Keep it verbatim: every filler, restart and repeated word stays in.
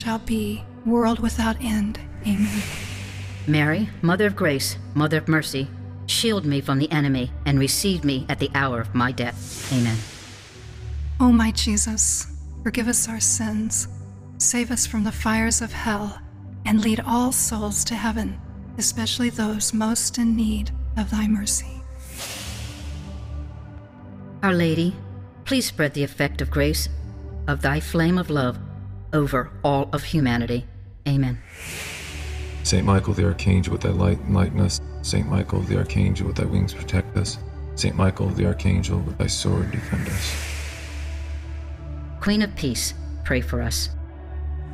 shall be, world without end. Amen. Mary, Mother of Grace, Mother of Mercy, shield me from the enemy and receive me at the hour of my death. Amen. O my Jesus, forgive us our sins, save us from the fires of hell, and lead all souls to heaven, especially those most in need of thy mercy. Our Lady, please spread the effect of grace of thy flame of love over all of humanity. Amen. Saint Michael the Archangel, with thy light enlighten us. Saint Michael the Archangel, with thy wings protect us. Saint Michael the Archangel, with thy sword defend us. Queen of Peace, pray for us.